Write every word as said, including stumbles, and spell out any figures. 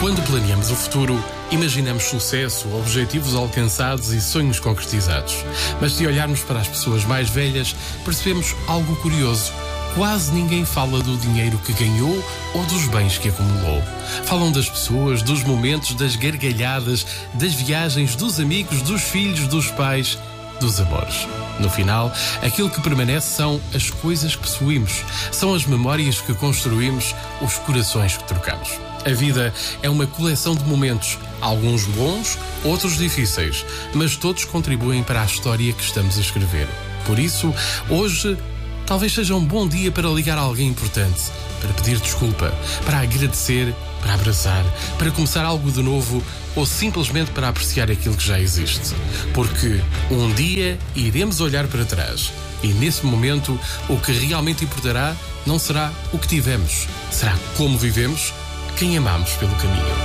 Quando planeamos o futuro, imaginamos sucesso, objetivos alcançados e sonhos concretizados. Mas se olharmos para as pessoas mais velhas, percebemos algo curioso. Quase ninguém fala do dinheiro que ganhou ou dos bens que acumulou. Falam das pessoas, dos momentos, das gargalhadas, das viagens, dos amigos, dos filhos, dos pais, dos amores. No final, aquilo que permanece são as coisas que possuímos, são as memórias que construímos, os corações que trocamos. A vida é uma coleção de momentos, alguns bons, outros difíceis, mas todos contribuem para a história que estamos a escrever. Por isso, hoje, talvez seja um bom dia para ligar a alguém importante, para pedir desculpa, para agradecer, para abraçar, para começar algo de novo ou simplesmente para apreciar aquilo que já existe. Porque um dia iremos olhar para trás e nesse momento o que realmente importará não será o que tivemos, será como vivemos, quem amamos pelo caminho.